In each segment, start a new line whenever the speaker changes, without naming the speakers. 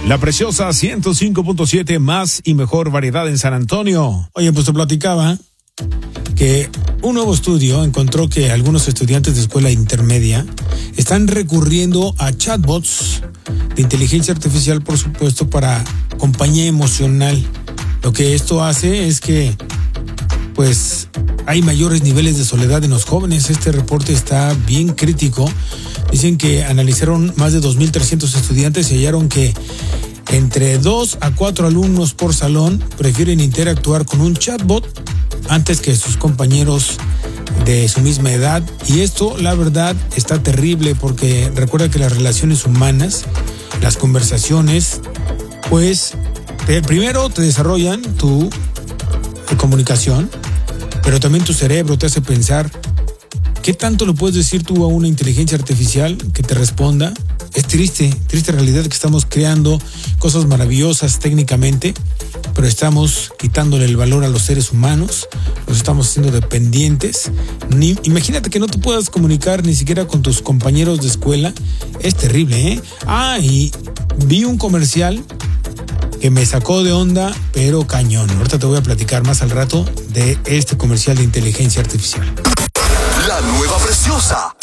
La Preciosa 105.7, más y mejor variedad en San Antonio.
Oye, pues te platicaba que un nuevo estudio encontró que algunos estudiantes de escuela intermedia están recurriendo a chatbots de inteligencia artificial, por supuesto, para compañía emocional. Lo que esto hace es que, pues, hay mayores niveles de soledad en los jóvenes. Este reporte está bien crítico. Dicen que analizaron más de 2,300 estudiantes y hallaron que entre 2 a 4 alumnos por salón prefieren interactuar con un chatbot antes que sus compañeros de su misma edad. Y esto, la verdad, está terrible porque recuerda que las relaciones humanas, las conversaciones, pues, primero te desarrollan tu comunicación, pero también tu cerebro te hace pensar. ¿Qué tanto le puedes decir tú a una inteligencia artificial que te responda? Es triste realidad que estamos creando cosas maravillosas técnicamente, pero estamos quitándole el valor a los seres humanos, los estamos haciendo dependientes. Imagínate que no te puedas comunicar ni siquiera con tus compañeros de escuela. Es terrible, ¿eh? Y vi un comercial que me sacó de onda, pero cañón. Ahorita te voy a platicar más al rato de este comercial de inteligencia artificial.
La nueva Preciosa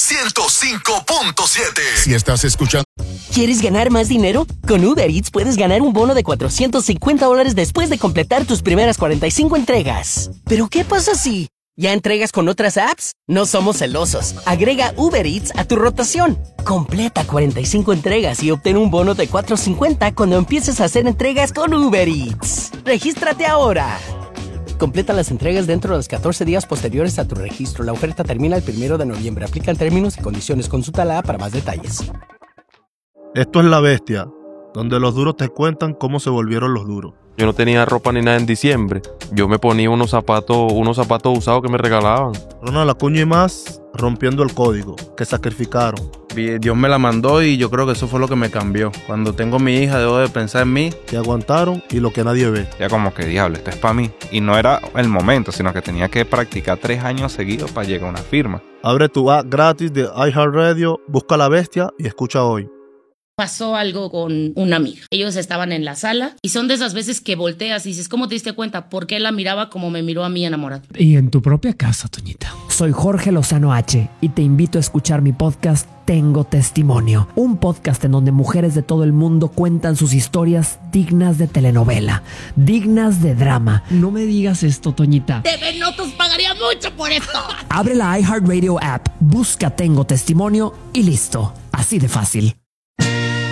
105.7. Si estás escuchando.
¿Quieres ganar más dinero? Con Uber Eats puedes ganar un bono de $450 después de completar tus primeras 45 entregas. ¿Pero qué pasa si ya entregas con otras apps? No somos celosos. Agrega Uber Eats a tu rotación. Completa 45 entregas y obtén un bono de $450 cuando empieces a hacer entregas con Uber Eats. ¡Regístrate ahora! Completa las entregas dentro de los 14 días posteriores a tu registro. La oferta termina el 1 de noviembre. Aplican términos y condiciones. Consulta la app para más detalles.
Esto es La Bestia, donde los duros te cuentan cómo se volvieron los duros.
Yo no tenía ropa ni nada en diciembre. Yo me ponía unos zapatos usados que me regalaban.
Ronald Acuña y más rompiendo el código, que sacrificaron.
Dios me la mandó y yo creo que eso fue lo que me cambió. Cuando tengo mi hija debo de pensar en mí.
Que aguantaron y lo que nadie ve.
Ya como que diablo, esto es para mí. Y no era el momento, sino que tenía que practicar 3 años seguidos para llegar a una firma.
Abre tu app gratis de iHeartRadio, busca La Bestia y escucha hoy.
Pasó algo con una amiga. Ellos estaban en la sala y son de esas veces que volteas y dices, ¿cómo te diste cuenta? ¿Por qué la miraba como me miró a mí enamorada?
Y en tu propia casa, Toñita.
Soy Jorge Lozano H y te invito a escuchar mi podcast Tengo Testimonio, un podcast en donde mujeres de todo el mundo cuentan sus historias dignas de telenovela, dignas de drama.
No me digas esto, Toñita.
TV Notos pagaría mucho por esto.
Abre la iHeartRadio app, busca Tengo Testimonio y listo. Así de fácil.